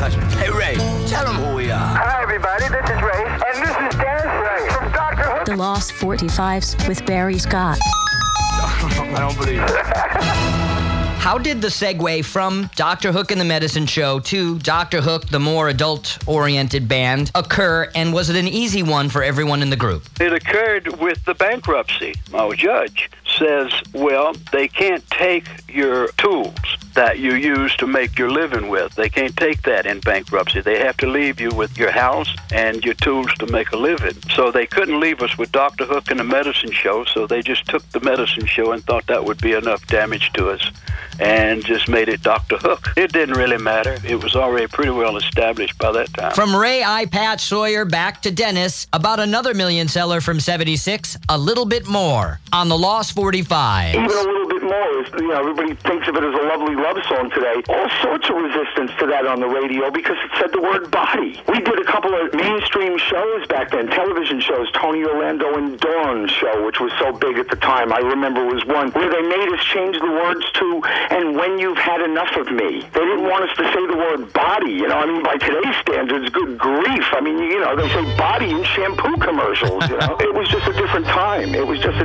touch me. Hey, Ray, tell them who we are. Hi, everybody. This is Ray, and this is Dennis Ray from Dr. Hook. The Lost 45s with Barry Scott. I don't believe it. How did the segue from Dr. Hook and the Medicine Show to Dr. Hook, the more adult-oriented band, occur, and was it an easy one for everyone in the group? It occurred with the bankruptcy. Our judge says, well, they can't take your tools that you use to make your living with. They can't take that in bankruptcy. They have to leave you with your house and your tools to make a living. So they couldn't leave us with Dr. Hook and the Medicine Show, so they just took the Medicine Show and thought that would be enough damage to us and just made it Dr. Hook. It didn't really matter. It was already pretty well established by that time. From Ray Eye Patch Sawyer back to Dennis, about another million seller from 76, A Little Bit More, on the Lost 45. Even a little bit more. Everybody thinks of it as a lovely love song today. All sorts of resistance to that on the radio because it said the word body. We did a couple of mainstream shows back then, television shows, Tony Orlando and Dawn's show, which was so big at the time. I remember was one where they made us change the words to, and when you've had enough of me. They didn't want us to say the word body. By today's standards, good grief. They say body in shampoo commercials. It was just a different time. It was just a